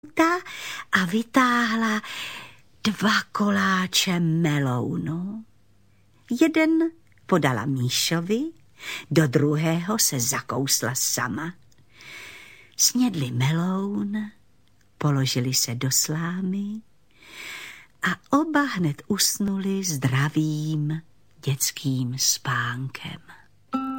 a vytáhla 2 koláče melounu. Jeden podala Míšovi, do druhého se zakousla sama. Snědli meloun, položili se do slámy a oba hned usnuli zdravým dětským spánkem.